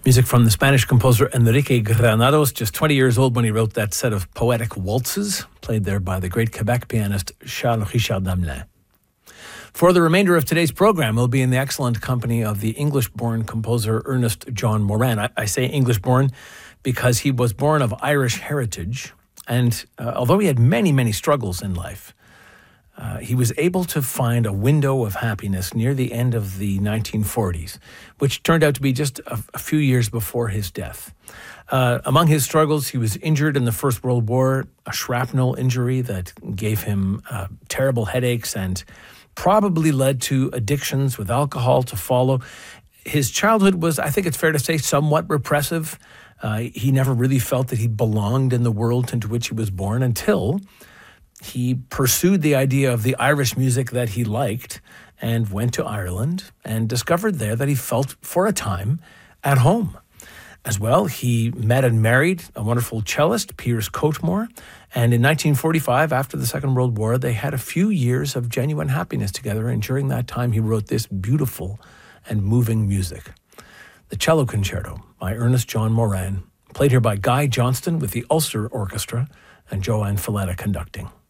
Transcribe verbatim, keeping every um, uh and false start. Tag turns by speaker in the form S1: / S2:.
S1: Music from the Spanish composer Enrique Granados, just twenty years old when he wrote that set of poetic waltzes, played there by the great Quebec pianist Charles Richard Damelin. For the remainder of today's program, we'll be in the excellent company of the English-born composer Ernest John Moran. I, I say English-born because he was born of Irish heritage, and uh, although he had many, many struggles in life, Uh, he was able to find a window of happiness near the end of the nineteen forties, which turned out to be just a, a few years before his death. Uh, among his struggles, he was injured in the First World War, a shrapnel injury that gave him uh, terrible headaches and probably led to addictions with alcohol to follow. His childhood was, I think it's fair to say, somewhat repressive. Uh, he never really felt that he belonged in the world into which he was born until he pursued the idea of the Irish music that he liked and went to Ireland and discovered there that he felt, for a time, at home. As well, he met and married a wonderful cellist, Piers Coatmore, and in nineteen forty-five, after the Second World War, they had a few years of genuine happiness together, and during that time he wrote this beautiful and moving music. The Cello Concerto by Ernest John Moran, played here by Guy Johnston with the Ulster Orchestra and Joanne Falletta conducting.